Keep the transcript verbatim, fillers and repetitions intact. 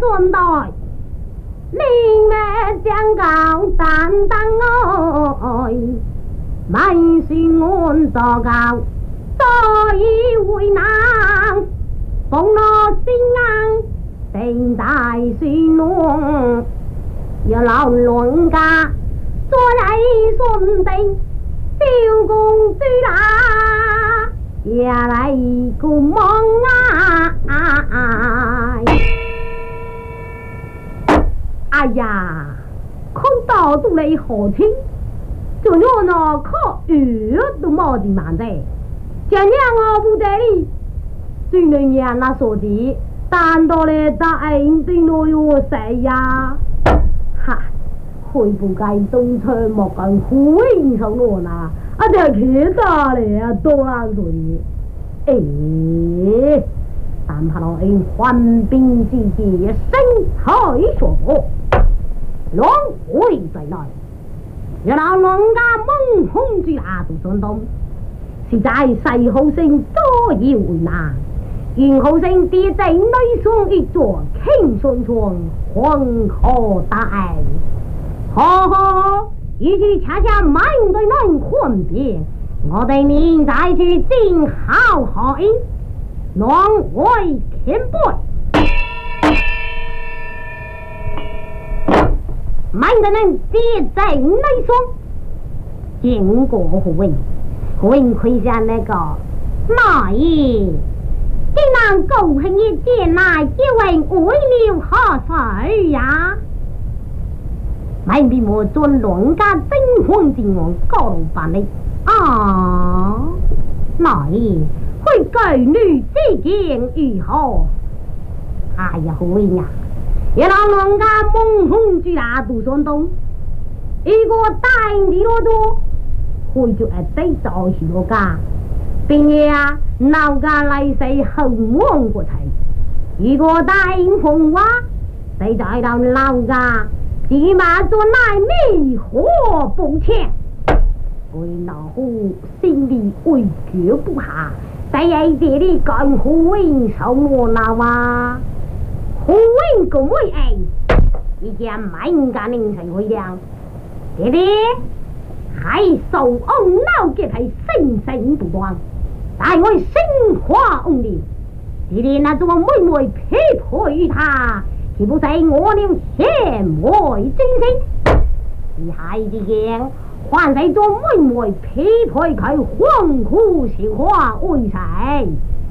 顺带，明灭将告担当爱，万事安作告，再为难，奉我心安，定大算弄，要老人家做来顺定，小公主啦，也来顾梦啊！哎呀，看到都来好听，就我那靠鱼都冇地满的，讲讲我不得哩，最能言那说的，单到了大应对我有谁呀？哈，会不该东车莫敢回上我呐，啊这去到了啊多难说的，哎。但怕老因患病之际，身材所迫，龙会在内，要让人家猛轰之下都相当，实在细好生多要为难。愿好生跌在内上一座轻松床，黄河大爱，呵呵，一句恰恰满对能分别，我对你再去定好好音。狼为前辈，满的人跌在内双，经过护卫，护卫亏下那个那也，竟然狗恨一见那一位为了何事呀？满比我尊龙家真皇金王高楼办理啊，那也。会改女之见如何？哎呀，好呀！要让人家猛轰之大都相当，如果答应的多多，会就会得到许多家，并且啊，老家来世很旺过才。如果答应红话，得再到老家，起码做乃灭火不欠。为老虎心里畏惧不下。在一这里干护卫受我闹啊，护卫公卫哎，一件满家人才会亮，弟弟还受翁闹给他生生不断，但我生化翁的，弟弟那做妹妹匹配于他，岂不是我了贤妹真心？你还这样？还在做妹妹匹配佢黄虎笑话为谁？